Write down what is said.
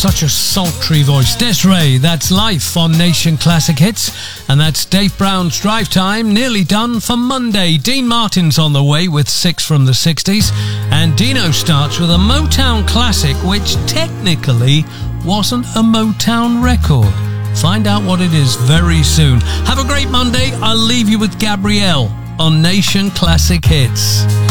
such a sultry voice. Des'ree, that's Life on Nation Classic Hits. And that's Dave Brown's Drive Time, nearly done for Monday. Dean Martin's on the way with 6 from the 60s. And Dino starts with a Motown classic, which technically wasn't a Motown record. Find out what it is very soon. Have a great Monday. I'll leave you with Gabrielle on Nation Classic Hits.